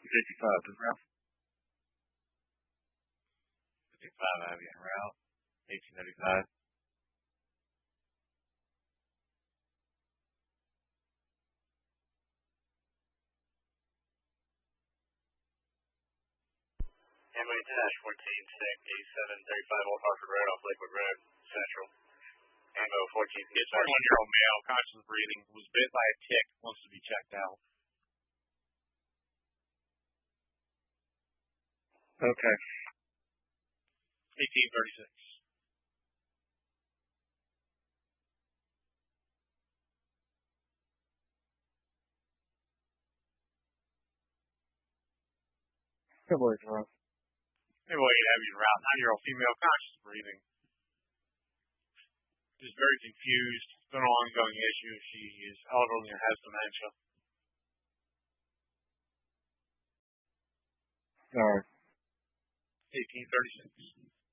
55, this round. 55 Abby and Ralph, 1835. Emily Dash 14-7 35 Old Hartford Road off Lakewood Road, Central. Ambo 14. This 21-year-old male, conscious breathing, was bit by a tick, wants to be checked out. Okay. 1836. February 12th. Anyway, Abby and Ralph, 9-year-old female, conscious breathing. Just very confused. It's been an ongoing issue. She is elderly and has dementia. All right. 1836.